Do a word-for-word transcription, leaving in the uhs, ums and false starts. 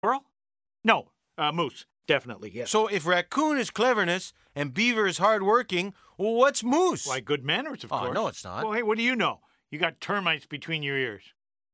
Squirrel? No, uh, moose. Definitely, yes. So if raccoon is cleverness and beaver is hardworking, well, what's moose? Why, good manners, of Oh, course. no, it's not. Well, hey, what do you know? You got termites between your ears.